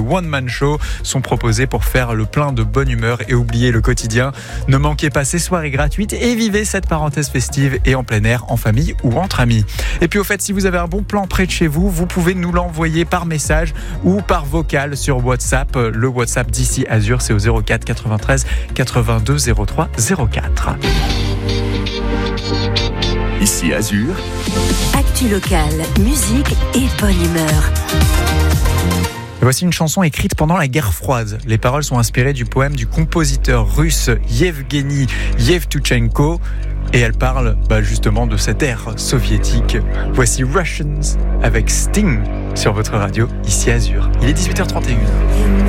one-man show sont proposés pour faire le plein de bonne humeur et oublier le quotidien. Ne manquez pas ces soirées gratuites et vivez cette parenthèse festive et en plein air, en famille ou entre amis. Et puis au fait, si vous avez un bon plan près de chez vous, vous pouvez nous l'envoyer par message ou par vocal sur WhatsApp. Le WhatsApp d'ici Azur, c'est au 04 93 82 03 04. Ici Azur. Actu locale, musique et bonne humeur. Voici une chanson écrite pendant la guerre froide. Les paroles sont inspirées du poème du compositeur russe Yevgeny Yevtuchenko et elle parle justement de cette ère soviétique. Voici Russians avec Sting sur votre radio ici Azur. Il est 18h31.